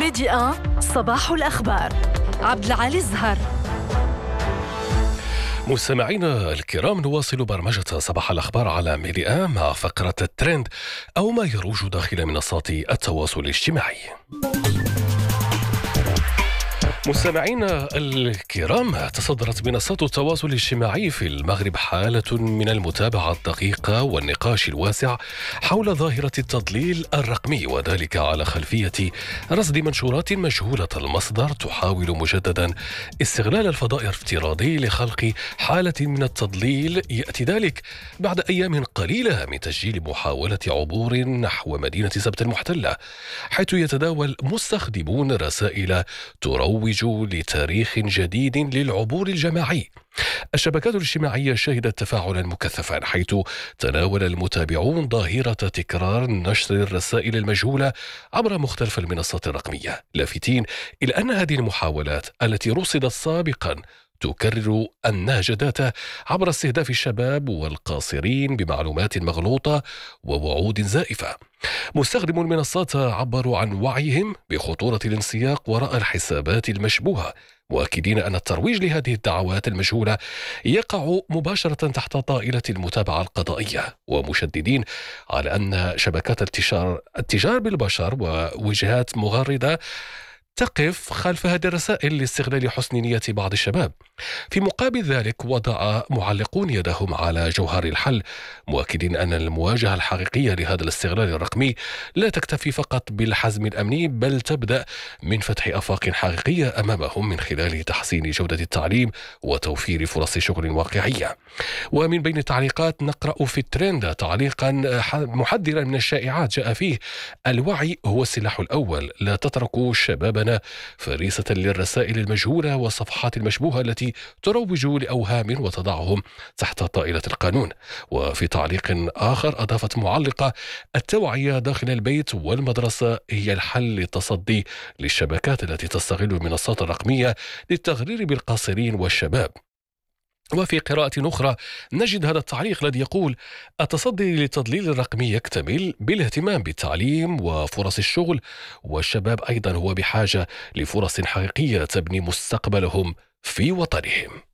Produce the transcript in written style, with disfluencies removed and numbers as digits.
ميديا صباح الأخبار. عبد العالي الزهر. مستمعينا الكرام، نواصل برمجة صباح الأخبار على ميديا مع فقرة الترند أو ما يروج داخل منصات التواصل الاجتماعي. مستمعينا الكرام، تصدرت منصات التواصل الاجتماعي في المغرب حالة من المتابعة الدقيقة والنقاش الواسع حول ظاهرة التضليل الرقمي، وذلك على خلفية رصد منشورات مجهولة المصدر تحاول مجددا استغلال الفضاء الافتراضي لخلق حالة من التضليل. يأتي ذلك بعد أيام قليلة من تسجيل محاولة عبور نحو مدينة سبت المحتلة، حيث يتداول مستخدمون رسائل تروج لتاريخ جديد للعبور الجماعي. الشبكات الاجتماعية شهدت تفاعلا مكثفا، حيث تناول المتابعون ظاهرة تكرار نشر الرسائل المجهولة عبر مختلف المنصات الرقمية، لافتين إلى أن هذه المحاولات التي رصدت سابقا تكرر النهج ذاته عبر استهداف الشباب والقاصرين بمعلومات مغلوطة ووعود زائفة. مستخدمو المنصات عبروا عن وعيهم بخطورة الانسياق وراء الحسابات المشبوهة، مؤكدين أن الترويج لهذه الدعوات المجهولة يقع مباشرة تحت طائلة المتابعة القضائية، ومشددين على أن شبكات التجار بالبشر ووجهات مغردة تقف خلف هذه الرسائل لاستغلال حسن نية بعض الشباب. في مقابل ذلك، وضع معلقون يدهم على جوهر الحل، مؤكدين أن المواجهة الحقيقية لهذا الاستغلال الرقمي لا تكتفي فقط بالحزم الأمني، بل تبدأ من فتح آفاق حقيقية أمامهم من خلال تحسين جودة التعليم وتوفير فرص شغل واقعية. ومن بين التعليقات نقرأ في الترند تعليقا محذرا من الشائعات جاء فيه: الوعي هو السلاح الأول، لا تتركوا شبابنا فريسة للرسائل المجهولة والصفحات المشبوهة التي تروج لأوهام وتضعهم تحت طائلة القانون. وفي تعليق آخر أضافت معلقة: التوعية داخل البيت والمدرسة هي الحل للتصدي للشبكات التي تستغل المنصات الرقمية للتغرير بالقاصرين والشباب. وفي قراءة أخرى نجد هذا التعليق الذي يقول: التصدي للتضليل الرقمي يكتمل بالاهتمام بالتعليم وفرص الشغل، والشباب أيضا هو بحاجة لفرص حقيقية تبني مستقبلهم في وطنهم.